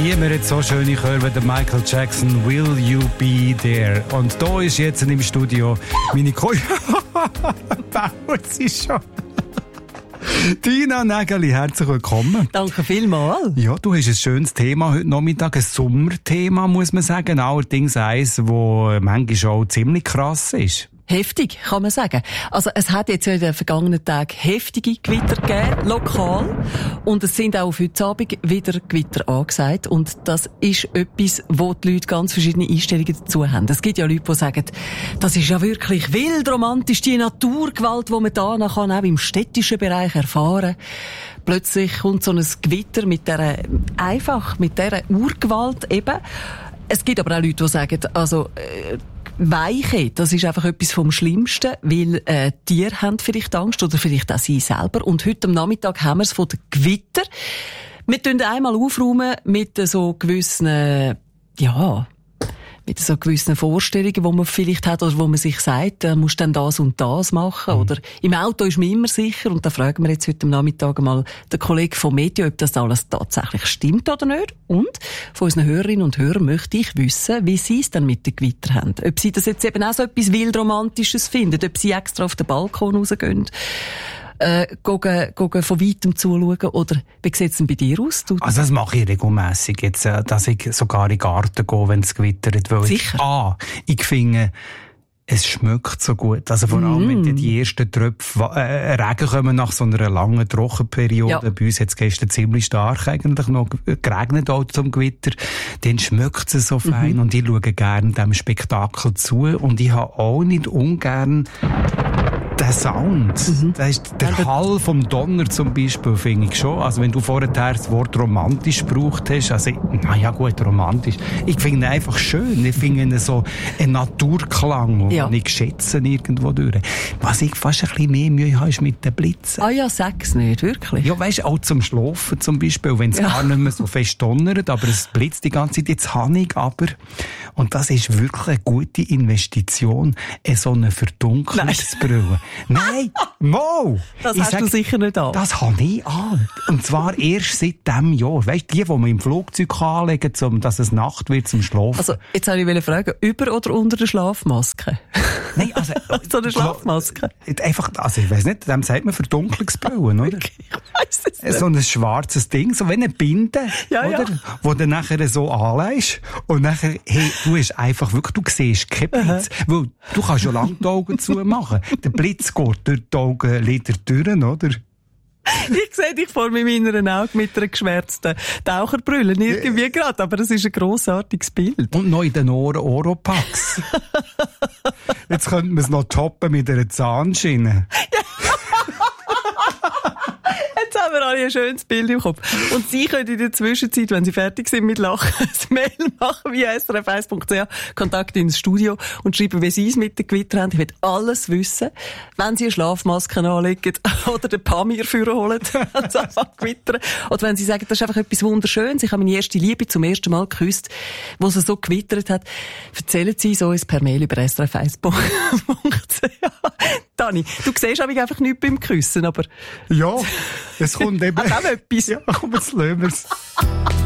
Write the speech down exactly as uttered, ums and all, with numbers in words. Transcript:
Niemand hat so schöne Chöre wie der Michael Jackson. Will you be there? Und da ist jetzt im Studio meine Ko... Bauer, sie schon... Tina Nägeli, herzlich willkommen. Danke vielmals. Ja, du hast ein schönes Thema heute Nachmittag, ein Sommerthema, muss man sagen. Allerdings eins, das manchmal auch ziemlich krass ist. Heftig, kann man sagen. Also, es hat jetzt ja in den vergangenen Tagen heftige Gewitter gegeben, lokal. Und es sind auch auf heute Abend wieder Gewitter angesagt. Und das ist etwas, wo die Leute ganz verschiedene Einstellungen dazu haben. Es gibt ja Leute, die sagen, das ist ja wirklich wild romantisch, die Naturgewalt, die man da noch kann, auch im städtischen Bereich erfahren. Plötzlich kommt so ein Gewitter mit dieser, einfach mit dieser Urgewalt eben. Es gibt aber auch Leute, die sagen, also, äh, Weiche, das ist einfach etwas vom Schlimmsten, weil äh, Tiere haben vielleicht Angst oder vielleicht auch sie selber. Und heute am Nachmittag haben wir es von den Gewitter. Wir tun einmal aufräumen mit so gewissen, äh, ja, mit so gewissen Vorstellungen, die man vielleicht hat oder wo man sich sagt, äh, musst dann das und das machen. Mhm. Oder im Auto ist man immer sicher. Und da fragen wir jetzt heute am Nachmittag mal den Kollegen vom Media, ob das alles tatsächlich stimmt oder nicht. Und von unseren Hörerinnen und Hörern möchte ich wissen, wie sie es dann mit den Gewittern haben. Ob sie das jetzt eben auch so etwas Wildromantisches finden, ob sie extra auf den Balkon rausgehen, äh, gehen, gehen von weitem zuschauen, oder wie sieht es denn bei dir aus? Du, also das mache ich regelmässig jetzt, dass ich sogar in den Garten gehe, wenn es gewittert. Weil Sicher? Ich, ah, ich finde, es schmeckt so gut. Also vor allem, mm. wenn die ersten Tröpfe äh, Regen kommen nach so einer langen Trockenperiode. Ja. Bei uns hat es gestern ziemlich stark eigentlich noch geregnet auch zum Gewitter. Dann schmeckt es so fein. Mhm. Und ich schaue gerne dem Spektakel zu. Und ich habe auch nicht ungern der Sound, mhm. das ist der ja, Hall vom Donner zum Beispiel, finde ich schon. Also wenn du vorher das Wort romantisch gebraucht hast, also, na ja gut, romantisch. Ich finde ihn einfach schön. Ich finde ihn so ein Naturklang, ja. Und ich schätze irgendwo durch. Was ich fast ein bisschen mehr Mühe habe, ist mit den Blitzen. Ah ja, sag's nicht, wirklich. Ja, weisst, auch zum Schlafen zum Beispiel, wenn es ja. gar nicht mehr so fest donnert, aber es blitzt die ganze Zeit, jetzt habe ich aber, und das ist wirklich eine gute Investition, so eine Verdunklungsbrille. Nein, Mo! Das ich hast sag, du sicher nicht an. Das habe ich an. Und zwar erst seit diesem Jahr. Weißt du, die, die man im Flugzeug anlegen kann, dass es Nacht wird zum Schlafen. Also, jetzt wollte ich fragen, über oder unter der Schlafmaske? Nein, also... so eine Schlafmaske? Einfach, also ich weiss nicht, dem sagt man Verdunklungsbrillen, oder? Ich weiss es nicht. So ein schwarzes Ding, so wie eine Binde, ja, oder? Ja. Wo du nachher so anlegst und nachher, hey, du hast einfach wirklich, du siehst keinen Blitz. Uh-huh. Weil du kannst schon lange die Augen zumachen. Der Blitz geht durch die Augenlider durch, oder? Ich sehe dich vor mir in meinen Augen mit einer geschwärzten Taucherbrille. Irgendwie gerade, aber es ist ein grossartiges Bild. Und noch in den Ohren Oropax. Jetzt könnten wir es noch toppen mit einer Zahnschiene. Jetzt haben wir alle ein schönes Bild im Kopf. Und Sie können in der Zwischenzeit, wenn Sie fertig sind mit Lachen, ein Mail machen via s r f eins punkt c h, Kontakt ins Studio und schreiben, wie Sie es mit den Gewitter haben. Ich will alles wissen. Wenn Sie eine Schlafmaske anlegen oder den Pamir führen holen, wenn Sie anfangen gewittern. Oder wenn Sie sagen, das ist einfach etwas Wunderschönes. Ich habe meine erste Liebe zum ersten Mal geküsst, wo sie so gewittert hat. Erzählen Sie so uns per Mail über s r f eins punkt c h. Dani, du siehst einfach nichts beim Küssen, aber... Ja, es kommt eben... Hat auch etwas. Ja, komm, jetzt lassen wir's.